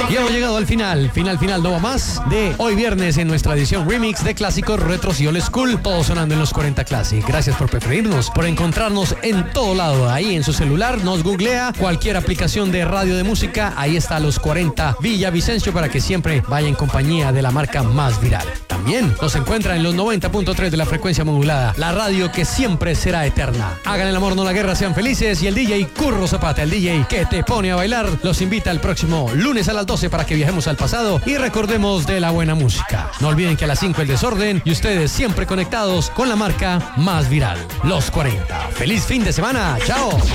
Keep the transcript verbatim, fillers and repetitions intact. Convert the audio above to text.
Y hemos llegado al final, final, final, no va más, de hoy viernes en nuestra edición remix de clásicos, retros y old school, todo sonando en los cuarenta Classic. Gracias por preferirnos, por encontrarnos en todo lado, ahí en su celular, nos googlea cualquier aplicación de radio de música, ahí está los cuarenta Villavicencio para que siempre vaya en compañía de la marca más viral. También nos encuentra en los noventa punto tres de la frecuencia modulada, la radio que siempre será eterna. Hagan el amor, no la guerra, sean felices, y el D J Curro Zapata, el D J que te pone a bailar, los invita el próximo lunes a las doce para que viajemos al pasado y recordemos de la buena música. No olviden que a las cinco el desorden y ustedes siempre conectados con la marca más viral, los cuarenta. ¡Feliz fin de semana! ¡Chao!